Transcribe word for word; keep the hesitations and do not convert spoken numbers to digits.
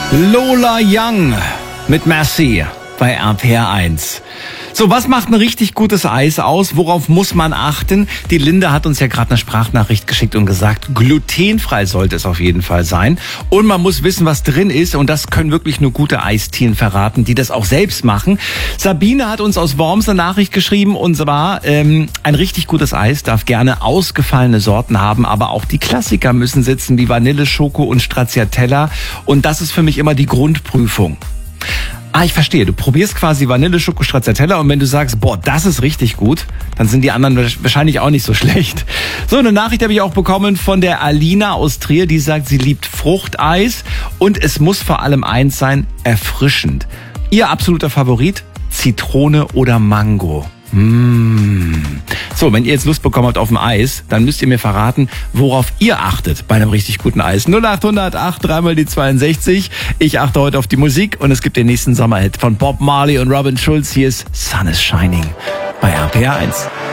Lola Young mit Merci bei R P R eins. So, was macht ein richtig gutes Eis aus? Worauf muss man achten? Die Linda hat uns ja gerade eine Sprachnachricht geschickt und gesagt, glutenfrei sollte es auf jeden Fall sein. Und man muss wissen, was drin ist. Und das können wirklich nur gute Eistieren verraten, die das auch selbst machen. Sabine hat uns aus Worms eine Nachricht geschrieben. Und zwar, ähm, ein richtig gutes Eis darf gerne ausgefallene Sorten haben. Aber auch die Klassiker müssen sitzen, wie Vanille, Schoko und Stracciatella. Und das ist für mich immer die Grundprüfung. Ah, ich verstehe. Du probierst quasi Vanille, Schoko, Stracciatella und wenn du sagst, boah, das ist richtig gut, dann sind die anderen wahrscheinlich auch nicht so schlecht. So, eine Nachricht habe ich auch bekommen von der Alina aus Trier, die sagt, sie liebt Fruchteis und es muss vor allem eins sein, erfrischend. Ihr absoluter Favorit? Zitrone oder Mango? Mmh. So, wenn ihr jetzt Lust bekommen habt auf ein Eis, dann müsst ihr mir verraten, worauf ihr achtet bei einem richtig guten Eis. null acht hundert acht dreimal die zweiundsechzig. Ich achte heute auf die Musik und es gibt den nächsten Sommerhit von Bob Marley und Robin Schulz. Hier ist Sun is Shining bei R P R eins.